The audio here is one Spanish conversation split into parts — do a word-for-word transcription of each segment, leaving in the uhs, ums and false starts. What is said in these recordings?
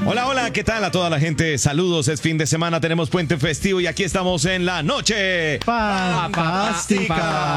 Hola, hola, ¿qué tal a toda la gente? Saludos, es fin de semana, tenemos puente festivo y aquí estamos en la noche fantástica.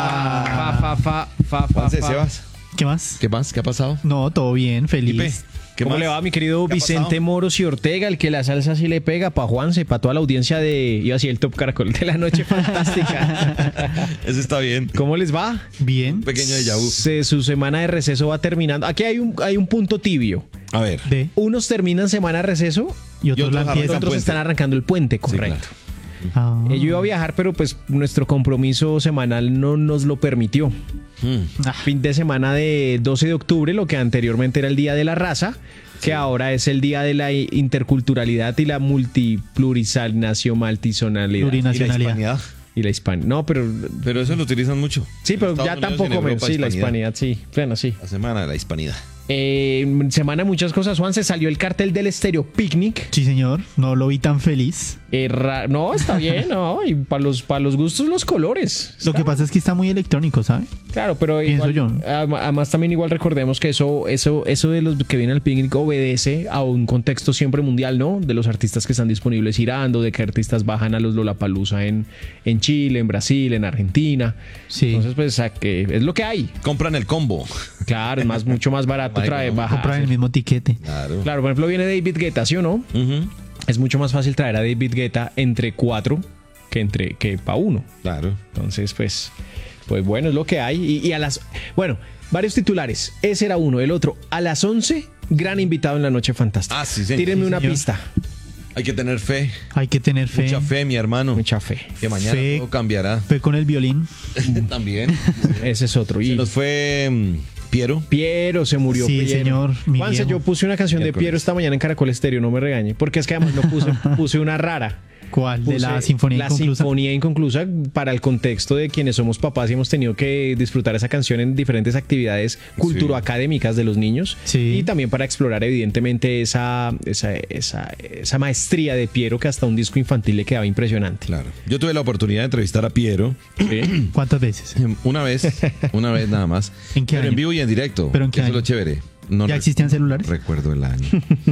Fa, fa, fa, fa, fa, Juanse, fa. Sebas, ¿Qué más? ¿qué más? ¿Qué ha pasado? No, todo bien, Felipe, feliz. ¿qué ¿Cómo más? le va, mi querido ¿Qué ha Vicente pasado? Moros y Ortega, el que la salsa sí le pega, pa' Juanse, pa' toda la audiencia de, iba a decir el Top Caracol de la noche fantástica? Eso está bien. ¿Cómo les va? Bien. Un pequeño déjà vu. Se- su semana de receso va terminando. Aquí hay un, hay un punto tibio. A ver. De Unos terminan semana de receso y otros otros la arrancan empiezan. otros puente. están arrancando el puente, correcto. claro. Ah. Eh, Yo iba a viajar, pero pues nuestro compromiso semanal no nos lo permitió. Mm. Ah, Fin de semana de doce de octubre, lo que anteriormente era el Día de la Raza, que ahora es el Día de la interculturalidad y la multiplurinación, maltizonalidad. ¿Y la Plurinacionalidad. hispanidad? Y la hispanidad. No, pero Pero eso lo utilizan mucho. sí, En pero Estados ya Unidos y en tampoco me. Europa, Sí, la hispanidad, sí. Bueno, sí. La semana de la hispanidad. Eh, semana de muchas cosas, Juan. Se salió el cartel del Estéreo Picnic. Sí, señor. No lo vi tan feliz. Eh, ra- no, está bien, ¿no? Y para los, para los gustos, los colores. Lo que pasa es que está muy electrónico, ¿sabe? Claro, pero Pienso igual, yo. adem- además también igual recordemos que eso, eso, eso de los que vienen al picnic obedece a un contexto siempre mundial, ¿no? De los artistas que están disponibles girando, de que artistas bajan a los Lollapalooza en, en Chile, en Brasil, en Argentina. Sí. Entonces, pues, a que es lo que hay. Compran el combo. Claro, es más, mucho más barato Marico, traer, ¿no? bajar. Comprar el mismo tiquete. Claro. Claro, por ejemplo, viene David Guetta, ¿sí o no? Ujú. Es mucho más fácil traer a David Guetta entre cuatro que entre que para uno. Claro. Entonces, pues, pues bueno, es lo que hay. Y, y a las. Bueno, varios titulares. Ese era uno. El otro, a las once, gran invitado en la Noche Fantástica. Ah, sí, señor. Tírenme Sí, una señor. pista. Hay que tener fe. Hay que tener fe. Mucha fe, mi hermano. Mucha fe. Que mañana Fe. todo cambiará. Fe con el violín. También. Ese es otro. Se Y nos fue mm, Piero. Piero se murió. Sí, Piero. señor, mi Juanse, viejo. yo puse una canción de Miércoles. Piero esta mañana en Caracol Estéreo, no me regañe. Porque es que además no puse, puse una rara. ¿Cuál? De la Puse Sinfonía La Inconclusa. Sinfonía Inconclusa para el contexto de quienes somos papás y hemos tenido que disfrutar esa canción en diferentes actividades culturoacadémicas de los niños. Sí. Y también para explorar evidentemente esa, esa, esa, esa maestría de Piero que hasta un disco infantil le quedaba impresionante. Claro. Yo tuve la oportunidad de entrevistar a Piero ¿Sí? ¿Cuántas veces? una vez, una vez nada más. ¿En qué Pero año? en vivo y en directo. ¿Pero en qué Eso es lo año? chévere. No ¿Ya re- existían celulares? Recuerdo el año.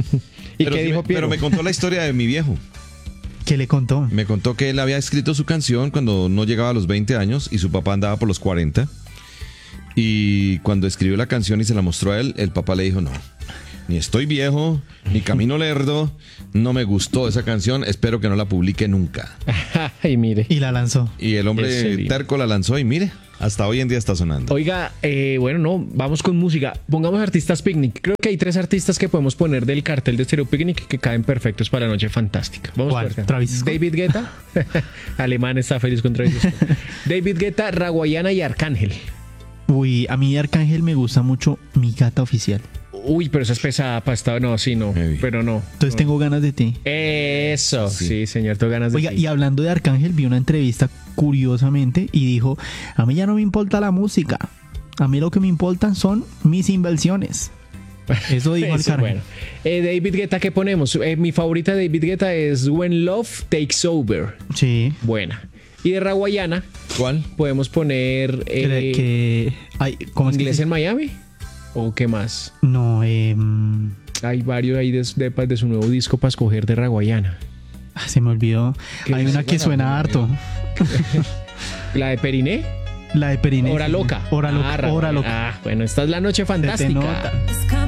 ¿Y pero, qué sí dijo me, Piero? pero me contó la historia de mi viejo. ¿Qué le contó? Me contó que él había escrito su canción cuando no llegaba a los veinte años y su papá andaba por los cuarenta. Y cuando escribió la canción y se la mostró a él, el papá le dijo, no, ni estoy viejo, ni camino lerdo, no me gustó esa canción, espero que no la publique nunca. Ay, mire. Y la lanzó. Y el ¿En hombre serio? terco la lanzó y mire, hasta hoy en día está sonando. Oiga, eh, bueno, no, vamos con música. Pongamos artistas picnic. Creo que hay tres artistas que podemos poner del cartel de Stereo Picnic que caen perfectos para la noche fantástica. Vamos ¿Cuál? por acá. ¿Travis Scott? David Guetta. Alemán está feliz con Travis Scott. David Guetta, Raguayana y Arcángel. Uy, a mí Arcángel me gusta mucho Mi Gata Oficial. Uy, pero esa es pesada para esta. No, sí, no. Heavy. Pero no. Entonces no. tengo ganas de ti. Eso, sí, Sí. señor, tengo ganas de Oiga, ti. y hablando de Arcángel, vi una entrevista curiosamente y dijo, a mí ya no me importa la música, a mí lo que me importan son mis inversiones. Eso dijo Eso, Arcángel. bueno. Eh, David Guetta, ¿qué ponemos? Eh, mi favorita de David Guetta es When Love Takes Over. Sí. Buena. Y de Raguayana ¿Cuál? podemos poner Que, eh, que- ay, ¿cómo es que Inglés se- en Miami. ¿O qué más? No, eh, mm, Hay varios ahí de, de- de su nuevo disco para escoger de Raguayana. ah, se me olvidó. ¿Qué Hay es? una que Bueno, suena bueno, harto. La de Periné. La de Periné. Hora sí. Loca. Hora Ah, loca. Hora Raguayana. loca. Ah, bueno, esta es la noche Se te fantástica. nota.